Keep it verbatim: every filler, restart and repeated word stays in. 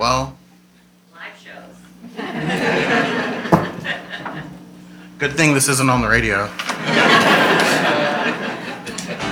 well? Live shows. Good thing this isn't on the radio.